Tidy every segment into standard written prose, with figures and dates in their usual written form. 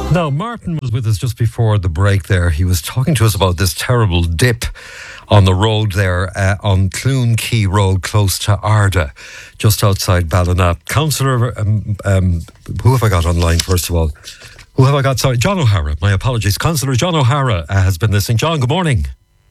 Now, Martin was with us just before the break there. He was talking to us about this terrible dip on the road there on Clune Key Road, close to Arda, just outside Ballina. Councillor, who have I got online, first of all? Who have I got? Sorry, John O'Hara. My apologies. Councillor John O'Hara has been listening. John, good morning.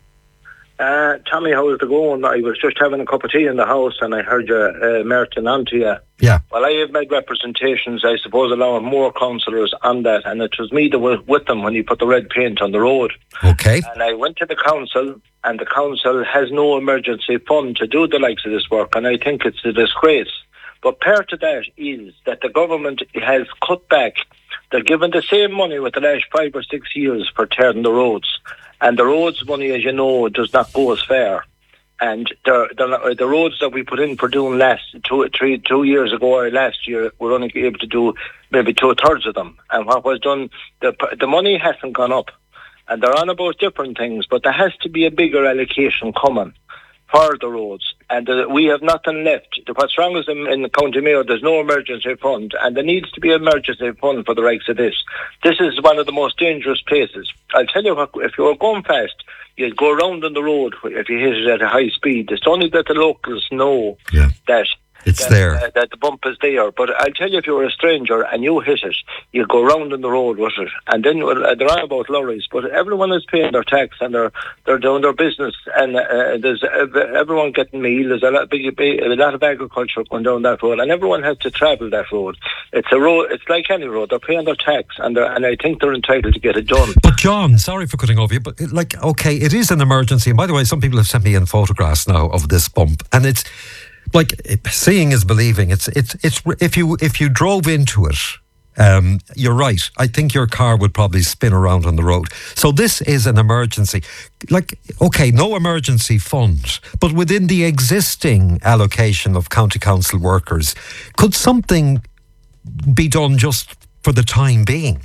Tommy, how's it going? I was just having a cup of tea in the house and I heard you, Martin, on to you. Yeah. Well, I have made representations, I suppose, allowing more councillors on that, and it was me that was with them when you put the red paint on the road. Okay. And I went to the council, and the council has no emergency fund to do the likes of this work, and I think it's a disgrace. But part of that is that the government has cut back. They're given the same money with the last 5 or 6 years for tearing the roads. And the roads money, as you know, does not go as far. And the roads that we put in for doing last 2 years ago or last year, we're only able to do maybe 2/3 of them. And what was done, the money hasn't gone up. And they're on about different things, but there has to be a bigger allocation coming for the roads. And we have nothing left. What's wrong is in the County Mayo, there's no emergency fund, and there needs to be an emergency fund for the likes of this. This is one of the most dangerous places. I'll tell you what, if you're going fast, you'll go around on the road if you hit it at a high speed. It's only that the locals know that the bump is there. But I'll tell you, if you're a stranger and you hit it, you go round on the road with it. And then they're on about lorries, but everyone is paying their tax and they're doing their business. And there's everyone getting meal. There's a lot of agriculture going down that road, and everyone has to travel that road. It's a road. It's like any road. They're paying their tax, and I think they're entitled to get it done. But John, sorry for cutting over you, but okay, it is an emergency. And by the way, some people have sent me in photographs now of this bump, and it's like seeing is believing. It's if you drove into it, you're right. I think your car would probably spin around on the road. So this is an emergency. Okay, no emergency fund, but within the existing allocation of county council workers, could something be done just for the time being?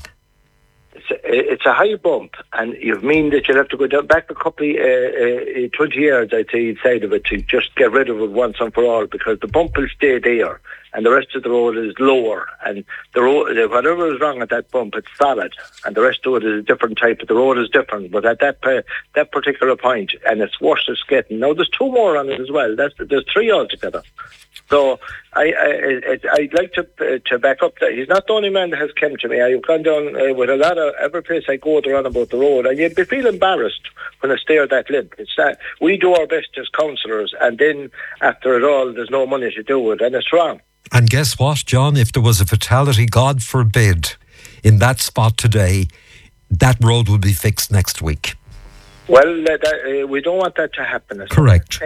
It's a high bump, and you mean that you'll have to go down back a couple of 20 yards, I'd say, each side of it to just get rid of it once and for all, because the bump will stay there, and the rest of the road is lower, and the road, whatever is wrong at that bump, it's solid, and the rest of it is a different type. The road is different, but at that particular point, and it's worse it's getting. Now, there's 2 more on it as well. There's 3 altogether. So I'd like to back up that he's not the only man that has come to me. I've gone down with a lot of every place I go, they're on about the road, and you'd be feel embarrassed when I stare that limp. It's that we do our best as councillors, and then after it all, there's no money to do it, and it's wrong. And guess what, John? If there was a fatality, God forbid, in that spot today, that road will be fixed next week. Well, we don't want that to happen. Correct.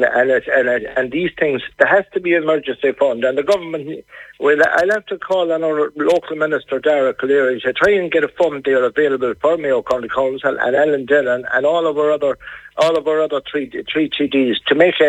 And these things, there has to be an emergency fund, and the government. Well, I'll have to call on our local minister, Dara Calleary, to try and get a fund there available for Mayo County Council and Ellen Dillon and all of our other three TDs to make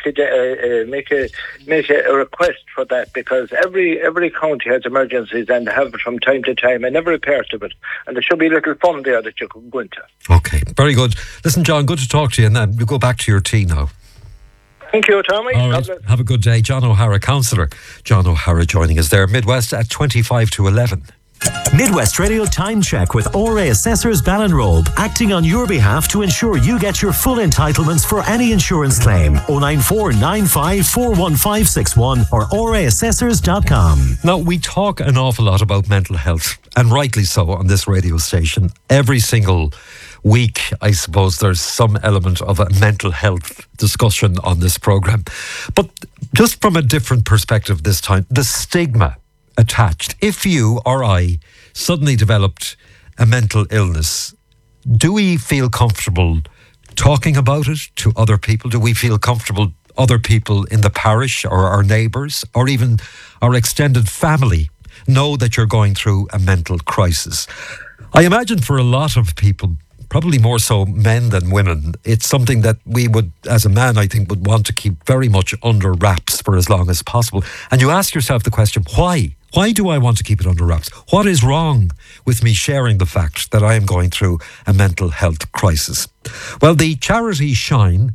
a request for that, because every county has emergencies and have it from time to time, and every part of it, and there should be a little fund there that you can go into. Okay, very good. Listen, John, good to talk to you, and then you go back to your tea now. Thank you, Tommy. All right. Have a good day. John O'Hara, Councillor John O'Hara joining us there. Midwest at 25 to 11. Midwest Radio Time Check with ORA Assessors Ballinrobe, acting on your behalf to ensure you get your full entitlements for any insurance claim. 094 95 41561 or oraassessors.com. Now, we talk an awful lot about mental health, and rightly so, on this radio station. Every single week, I suppose, there's some element of a mental health discussion on this programme. But just from a different perspective this time, the stigma attached. If you or I suddenly developed a mental illness, do we feel comfortable talking about it to other people? Do we feel comfortable other people in the parish or our neighbours or even our extended family know that you're going through a mental crisis? I imagine for a lot of people, probably more so men than women, it's something that we would, as a man, I think, would want to keep very much under wraps for as long as possible. And you ask yourself the question, why? Why do I want to keep it under wraps? What is wrong with me sharing the fact that I am going through a mental health crisis? Well, the charity Shine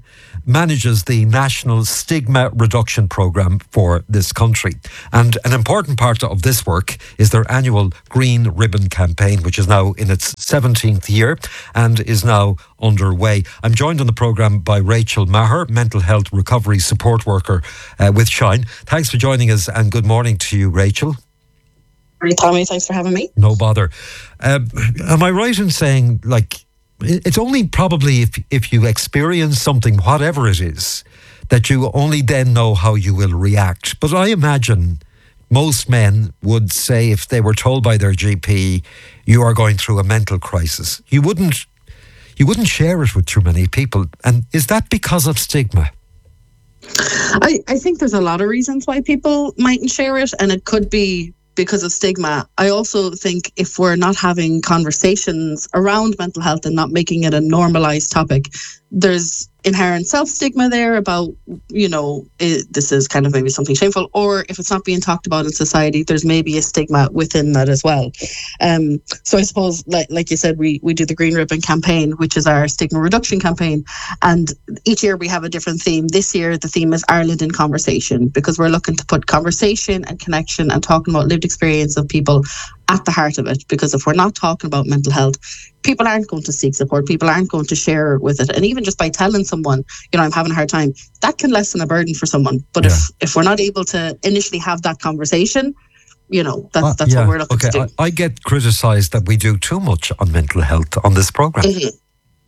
manages the National Stigma Reduction Programme for this country. And an important part of this work is their annual Green Ribbon campaign, which is now in its 17th year and is now underway. I'm joined on the programme by Rachel Maher, mental health recovery support worker with Shine. Thanks for joining us and good morning to you, Rachel. Tommy, thanks for having me. No bother. Am I right in saying, like, it's only probably if you experience something, whatever it is, that you only then know how you will react? But I imagine most men would say, if they were told by their GP, you are going through a mental crisis, you wouldn't share it with too many people. And is that because of stigma? I think there's a lot of reasons why people mightn't share it, and it could be because of stigma. I also think if we're not having conversations around mental health and not making it a normalised topic, there's inherent self-stigma there about, this is kind of maybe something shameful, or if it's not being talked about in society, there's maybe a stigma within that as well. So I suppose, like you said, we do the Green Ribbon campaign, which is our stigma reduction campaign, and each year we have a different theme. This year the theme is Ireland in Conversation, because we're looking to put conversation and connection and talking about lived experience of people at the heart of it, because if we're not talking about mental health, people aren't going to seek support, people aren't going to share with it. And even just by telling someone, I'm having a hard time, that can lessen a burden for someone. But if we're not able to initially have that conversation, that's what we're looking to do. I get criticised that we do too much on mental health on this programme. Mm-hmm.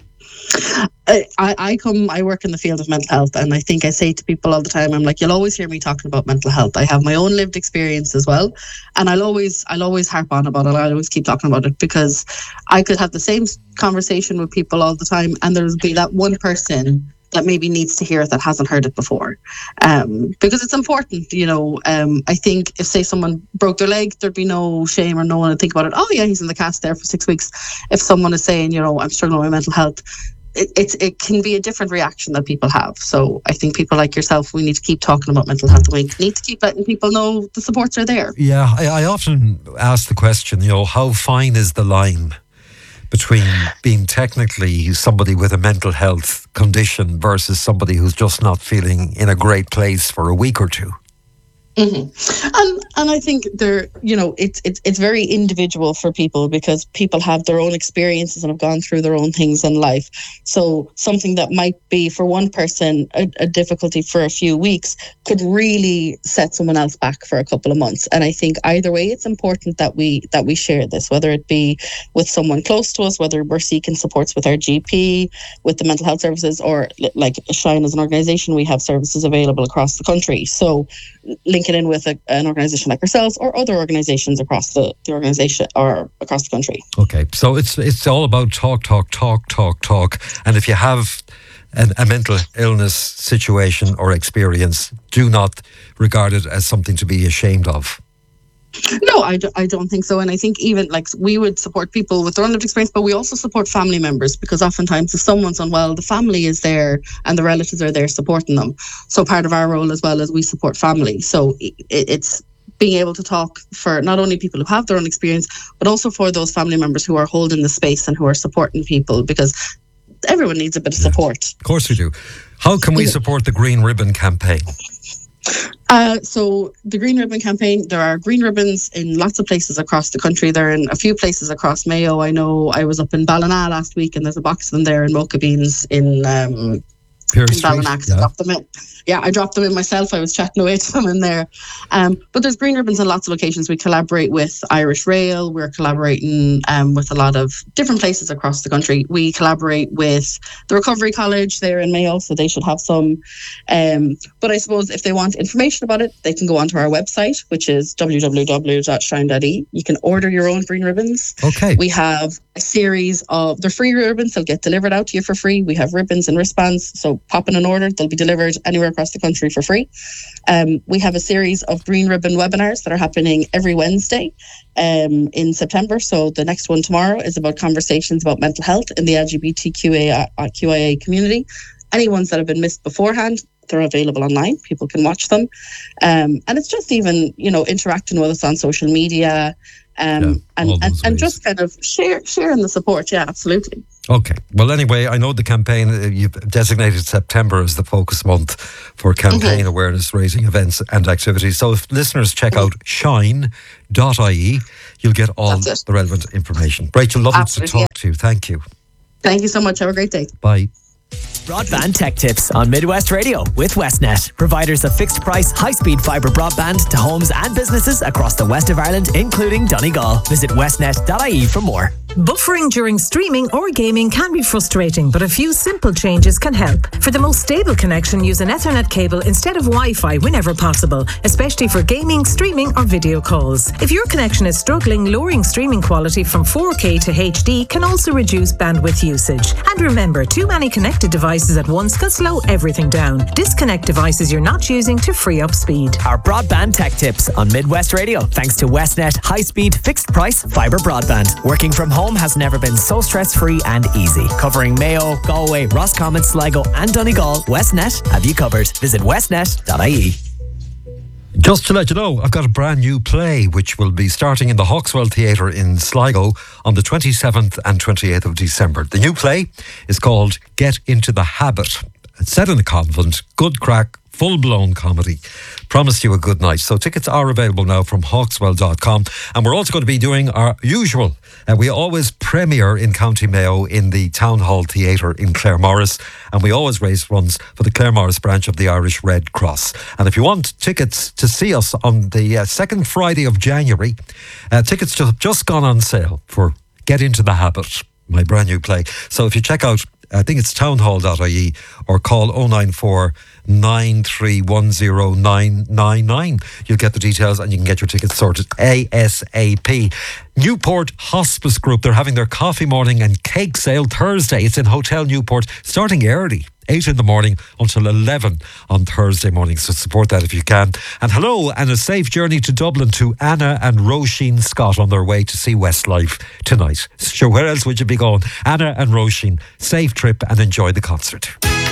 I work in the field of mental health, and I think I say to people all the time, I'm like, you'll always hear me talking about mental health. I have my own lived experience as well, and I'll always harp on about it. I'll always keep talking about it, because I could have the same conversation with people all the time, and there'll be that one person that maybe needs to hear it that hasn't heard it before, because it's important. I think if, say, someone broke their leg, there'd be no shame or no one would think about it. Oh yeah, he's in the cast there for 6 weeks. If someone is saying, I'm struggling with mental health, it can be a different reaction that people have. So I think people like yourself, we need to keep talking about mental health. We need to keep letting people know the supports are there. Yeah, I often ask the question, how fine is the line between being technically somebody with a mental health condition versus somebody who's just not feeling in a great place for a week or two? Mm-hmm. And I think it's very individual for people, because people have their own experiences and have gone through their own things in life. So something that might be for one person a difficulty for a few weeks could really set someone else back for a couple of months. And I think either way, it's important that we share this, whether it be with someone close to us, whether we're seeking supports with our GP, with the mental health services, or like Shine as an organisation, we have services available across the country. So linking in with an organisation like ourselves or other organisations across the organisation or across the country. Okay, so it's all about talk. And if you have a mental illness situation or experience, do not regard it as something to be ashamed of. No, I don't think so. And I think even we would support people with their own lived experience, but we also support family members, because oftentimes if someone's unwell, the family is there and the relatives are there supporting them. So part of our role as well is we support family. So it's being able to talk for not only people who have their own experience, but also for those family members who are holding the space and who are supporting people, because everyone needs a bit of support. Of course we do. How can we support the Green Ribbon campaign? So the Green Ribbon campaign, there are green ribbons in lots of places across the country. They're in a few places across Mayo. I know I was up in Ballina last week, and there's a box of them there in Mocha Beans in Ballina. I dropped them in myself. I was chatting away to them in there. But there's green ribbons in lots of locations. We collaborate with Irish Rail. We're collaborating with a lot of different places across the country. We collaborate with the Recovery College there in Mayo, so they should have some. But I suppose if they want information about it, they can go onto our website, which is www.shine.ie. You can order your own green ribbons. Okay. We have a series of, they're free ribbons. They'll get delivered out to you for free. We have ribbons and wristbands. So pop in an order. They'll be delivered anywhere across the country for free. We have a series of Green Ribbon webinars that are happening every Wednesday in September. So the next one tomorrow is about conversations about mental health in the LGBTQIA community. Any ones that have been missed beforehand, they're available online. People can watch them. And it's just even, interacting with us on social media. and just kind of sharing the support. Yeah, absolutely. Okay. Well, anyway, I know the campaign, you've designated September as the focus month for campaign awareness raising events and activities. So if listeners check out shine.ie, you'll get all the relevant information. Rachel, lovely to talk to you. Thank you. Thank you so much. Have a great day. Bye. Broadband Tech Tips on Midwest Radio with Westnet, providers of fixed price, high-speed fibre broadband to homes and businesses across the west of Ireland, including Donegal. Visit westnet.ie for more. Buffering during streaming or gaming can be frustrating, but a few simple changes can help. For the most stable connection, use an Ethernet cable instead of Wi-Fi whenever possible, especially for gaming, streaming or video calls. If your connection is struggling, lowering streaming quality from 4K to HD can also reduce bandwidth usage. And remember, too many connected devices at once can slow everything down. Disconnect devices you're not using to free up speed. Our Broadband Tech Tips on Midwest Radio, thanks to Westnet high-speed fixed price fibre broadband. Working from home has never been so stress-free and easy. Covering Mayo, Galway, Roscommon, Sligo and Donegal, Westnet have you covered. Visit westnet.ie. Just to let you know, I've got a brand new play which will be starting in the Hawkswell Theatre in Sligo on the 27th and 28th of December. The new play is called Get Into the Habit. It's set in a convent, good crack, full-blown comedy. Promised you a good night. So tickets are available now from hawkswell.com. And we're also going to be doing our usual. We always premiere in County Mayo in the Town Hall Theatre in Claremorris. And we always raise funds for the Claremorris branch of the Irish Red Cross. And if you want tickets to see us on the second Friday of January, tickets have just gone on sale for Get Into the Habit, my brand new play. So if you check out, I think it's townhall.ie or call 094 9310 999. You'll get the details and you can get your tickets sorted ASAP. Newport Hospice Group, they're having their coffee morning and cake sale Thursday. It's in Hotel Newport, starting early, 8 in the morning until 11 on Thursday morning. So support that if you can. And hello and a safe journey to Dublin to Anna and Roisin Scott on their way to see Westlife tonight. Sure, where else would you be going? Anna and Roisin, safe trip and enjoy the concert.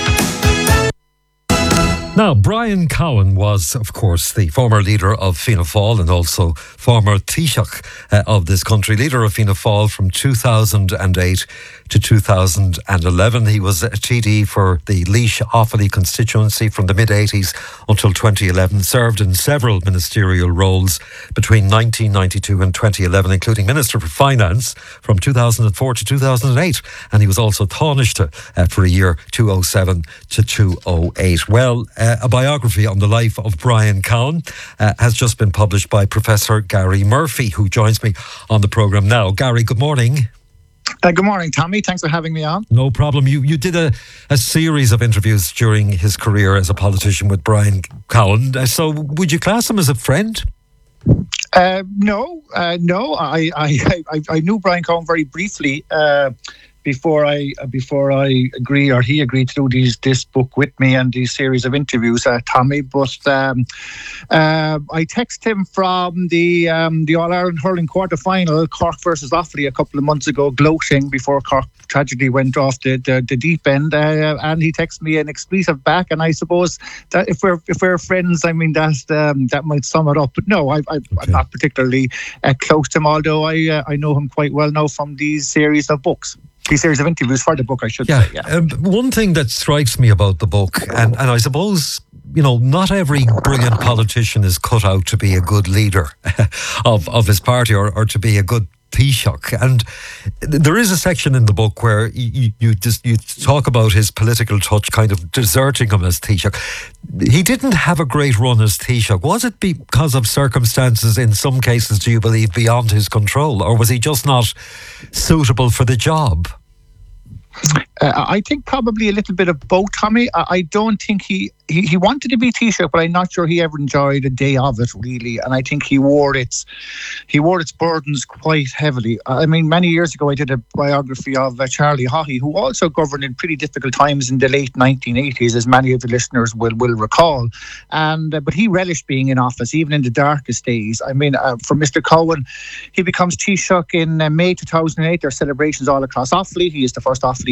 Now, Brian Cowan was, of course, the former leader of Fianna Fáil and also former Taoiseach of this country, leader of Fianna Fáil from 2008 to 2011. He was a TD for the Laois Offaly constituency from the mid-80s until 2011, served in several ministerial roles between 1992 and 2011, including Minister for Finance from 2004 to 2008. And he was also Taoiseach for a year, 2007 to 2008. Well, a biography on the life of Brian Cowan has just been published by Professor Gary Murphy, who joins me on the programme now. Gary, good morning. Good morning, Tommy. Thanks for having me on. No problem. You did a series of interviews during his career as a politician with Brian Cowan. So would you class him as a friend? No. I knew Brian Cowan very briefly before I agree, or he agreed to do this book with me and these series of interviews, Tommy. But I texted him from the All Ireland hurling quarter final, Cork versus Offaly, a couple of months ago, gloating before Cork tragedy went off the deep end, and he texted me an expletive back. And I suppose that if we're friends, I mean that might sum it up. But no, I'm not particularly close to him, although I know him quite well now from these series of books. These series of interviews for the book, I should say. Yeah. One thing that strikes me about the book, and I suppose, you know, not every brilliant politician is cut out to be a good leader of his party or to be a good Taoiseach. And there is a section in the book where you talk about his political touch kind of deserting him as Taoiseach. He didn't have a great run as Taoiseach. Was it because of circumstances, in some cases, do you believe, beyond his control? Or was he just not suitable for the job? I think probably a little bit of both, Tommy. I don't think he wanted to be Taoiseach, but I'm not sure he ever enjoyed a day of it, really. And I think he wore its burdens quite heavily. I mean, many years ago, I did a biography of Charlie Haughey, who also governed in pretty difficult times in the late 1980s, as many of the listeners will recall. And but he relished being in office, even in the darkest days. I mean, for Mr. Cowan, he becomes Taoiseach in May 2008. There are celebrations all across Offaly. He is the first Offaly person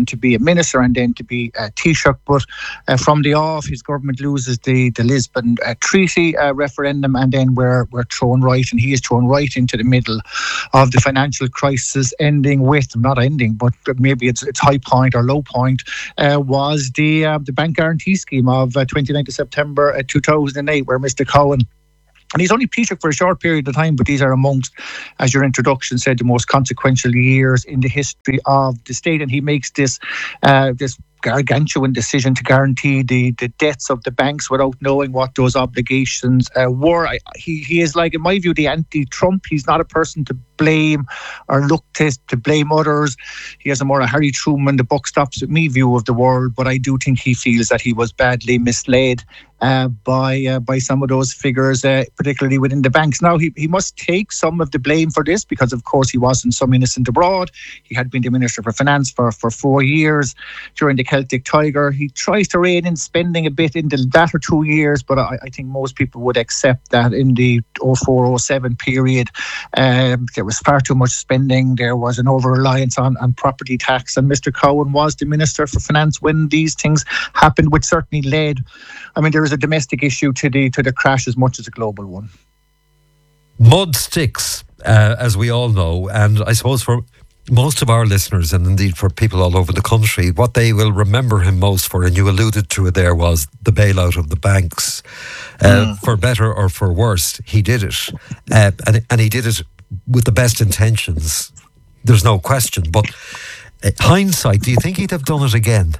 person to be a minister and then to be a Taoiseach. But from the off, his government loses the Lisbon Treaty referendum, and then we're thrown right, and he is thrown right into the middle of the financial crisis, not ending, but maybe its high point or low point was the bank guarantee scheme of 29th of September 2008, where Mr. Cowen, and he's only Taoiseach for a short period of time, but these are amongst, as your introduction said, the most consequential years in the history of the state. And he makes this gargantuan decision to guarantee the debts of the banks without knowing what those obligations were. He is, like, in my view, the anti-Trump. He's not a person to blame or look to blame others. He has a more Harry Truman, the buck stops with me view of the world, but I do think he feels that he was badly misled by some of those figures, particularly within the banks. Now, he must take some of the blame for this, because of course he wasn't some innocent abroad. He had been the Minister for Finance for 4 years during the Celtic Tiger. He tries to rein in spending a bit in the latter 2 years, but I think most people would accept that in the 04-07 period there was far too much spending. There was an over-reliance on property tax, and Mr. Cowen was the Minister for Finance when these things happened, which certainly led, there is a domestic issue to the crash as much as a global one. Mud sticks, as we all know, and I suppose for most of our listeners, and indeed for people all over the country, what they will remember him most for, and you alluded to it there, was the bailout of the banks. For better or for worse, he did it. And he did it with the best intentions. There's no question. But hindsight, do you think he'd have done it again?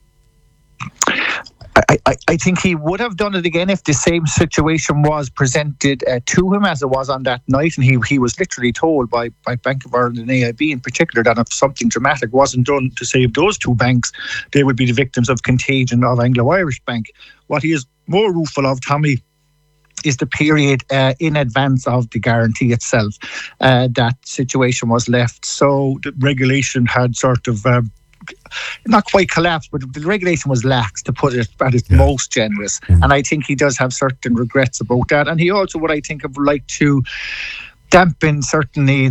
I think he would have done it again if the same situation was presented to him as it was on that night, and he was literally told by Bank of Ireland and AIB in particular that if something dramatic wasn't done to save those two banks, they would be the victims of contagion of Anglo-Irish Bank. What he is more rueful of, Tommy, is the period in advance of the guarantee itself. That situation was left, so the regulation had sort of not quite collapsed, but the regulation was lax, to put it at its most generous. And I think he does have certain regrets about that. And he also would, I think, have liked to dampen certainly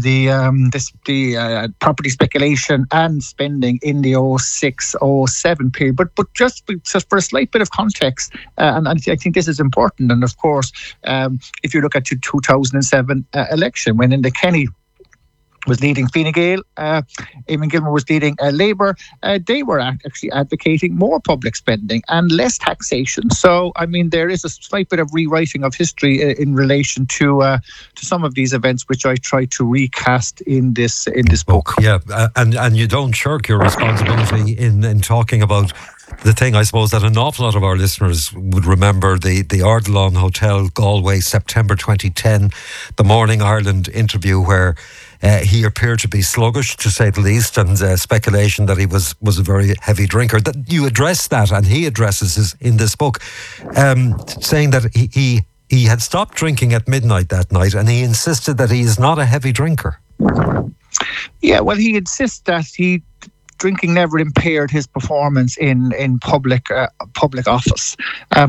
the property speculation and spending in the 06-07 period. But just for a slight bit of context, and I think this is important. And of course, if you look at the 2007 election, when Enda Kenny was leading Fine Gael, Eamon Gilmore was leading Labour, they were actually advocating more public spending and less taxation. So, there is a slight bit of rewriting of history in relation to some of these events, which I try to recast in this book. Yeah, and you don't shirk your responsibility in talking about the thing, I suppose, that an awful lot of our listeners would remember, the Ardalon Hotel, Galway, September 2010, the Morning Ireland interview where he appeared to be sluggish, to say the least, and speculation that he was a very heavy drinker. That you address that, and he addresses in this book, saying that he had stopped drinking at midnight that night, and he insisted that he is not a heavy drinker. Yeah, well, he insists that drinking never impaired his performance in public office.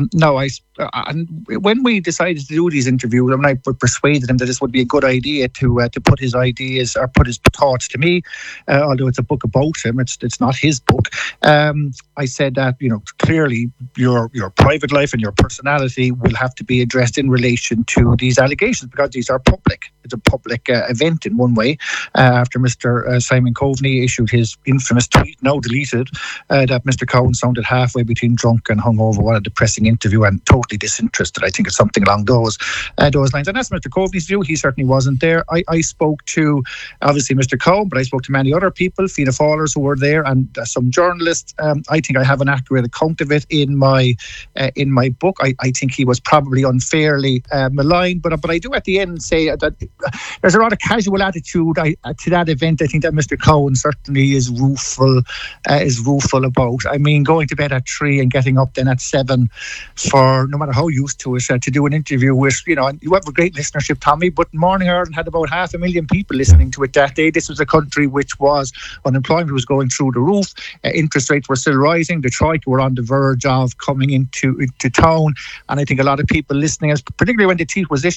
And when we decided to do these interviews, I persuaded him that this would be a good idea to put his ideas or put his thoughts to me. Although it's a book about him, it's not his book. I said that clearly your private life and your personality will have to be addressed in relation to these allegations, because these are public. It's a public event in one way. After Mr. Simon Coveney issued his infamous tweet, now deleted, that Mr. Cowen sounded halfway between drunk and hungover. What a depressing interview, and totally disinterested. I think it's something along those lines. And that's Mr. Coveney's view. He certainly wasn't there. I spoke to, obviously, Mr. Cowen, but I spoke to many other people, Fianna Fáilers who were there, and some journalists. I think I have an accurate account of it in my book. I think he was probably unfairly maligned, but I do at the end say that there's a rather casual attitude to that event. I think that Mr. Cowen certainly is rueful about. Going to bed at 3 and getting up then at 7 for no matter how used to it, to do an interview with, and you have a great listenership, Tommy, but Morning Ireland had about 500,000 people listening to it that day. This was a country which was, unemployment was going through the roof, interest rates were still rising, the Troika were on the verge of coming into town, and I think a lot of people listening, particularly when the tweet was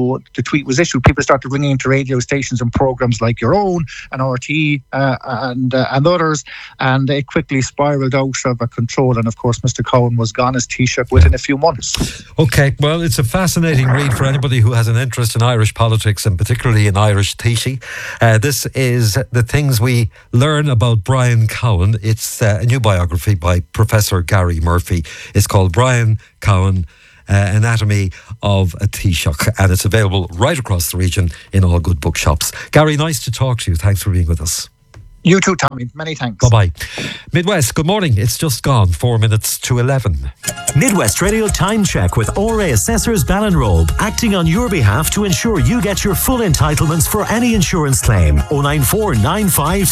issued, people started ringing into radio stations and programmes like your own, and RT, and others, and it quickly spiralled out of control, and of course Mr. Cowan was gone as Taoiseach within a few months. Okay, well, it's a fascinating read for anybody who has an interest in Irish politics and particularly in Irish Taoiseach. This is the things we learn about Brian Cowan. It's a new biography by Professor Gary Murphy. It's called Brian Cowan, Anatomy of a Taoiseach, and it's available right across the region in all good bookshops. Gary, nice to talk to you. Thanks for being with us. You too, Tommy. Many thanks. Bye-bye. Midwest, good morning. It's just gone 4 minutes to 11. Midwest Radio Time Check with ORA Assessors Ballinrobe, acting on your behalf to ensure you get your full entitlements for any insurance claim. 094 95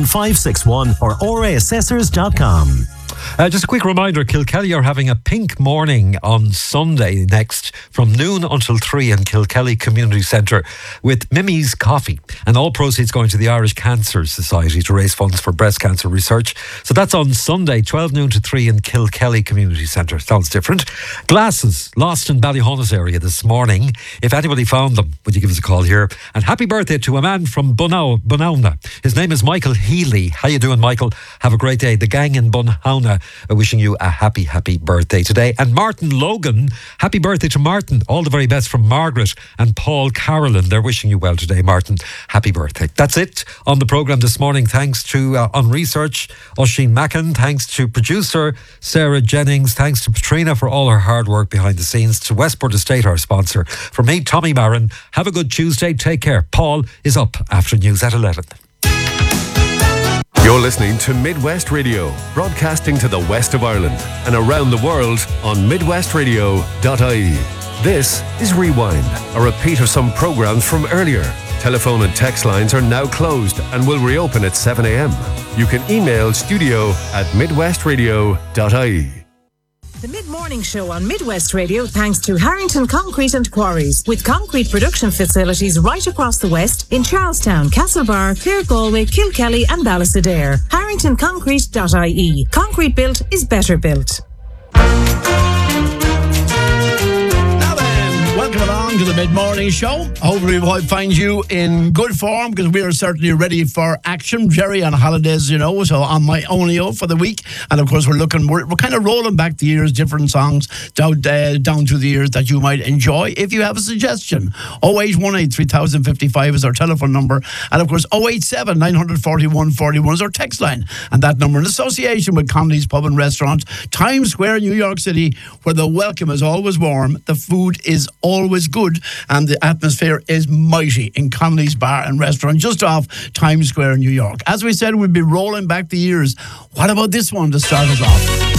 41561 or oraassessors.com. Just a quick reminder, Kilkelly are having a pink morning on Sunday next from noon until 3 in Kilkelly Community Centre with Mimi's Coffee, and all proceeds going to the Irish Cancer Society to raise funds for breast cancer research. So that's on Sunday, 12 noon to 3 in Kilkelly Community Centre. Sounds different. Glasses lost in Ballyhonus area this morning. If anybody found them, would you give us a call here? And happy birthday to a man from Bunhauna. His name is Michael Healy. How you doing, Michael? Have a great day. The gang in Bunhauna wishing you a happy birthday today. And Martin Logan, happy birthday to Martin. All the very best from Margaret and Paul Carolyn. They're wishing you well today, Martin. Happy birthday. That's it on the programme this morning. Thanks to On Research, Oisin Mackin. Thanks to producer Sarah Jennings. Thanks to Patrina for all her hard work behind the scenes. To Westport Estate, our sponsor. For me, Tommy Marin, have a good Tuesday. Take care. Paul is up after news at 11. You're listening to Midwest Radio, broadcasting to the west of Ireland and around the world on midwestradio.ie. This is Rewind, a repeat of some programmes from earlier. Telephone and text lines are now closed and will reopen at 7 a.m. You can email studio@midwestradio.ie. The Mid-Morning Show on Midwest Radio thanks to Harrington Concrete and Quarries, with concrete production facilities right across the west in Charlestown, Castlebar, Clare, Galway, Kilkelly and Ballysadare. HarringtonConcrete.ie. Concrete built is better built. Welcome along to the Mid-Morning Show. Hopefully we find you in good form, because we are certainly ready for action. Jerry on holidays, so on my only for the week. And of course we're kind of rolling back the years, different songs down through the years that you might enjoy. If you have a suggestion, 0818 3055 is our telephone number. And of course 087 941 41 is our text line. And that number in association with Connolly's Pub and Restaurant, Times Square, New York City, where the welcome is always warm, the food is always good, and the atmosphere is mighty in Connolly's Bar and Restaurant just off Times Square in New York. As we said, we'll be rolling back the years. What about this one to start us off?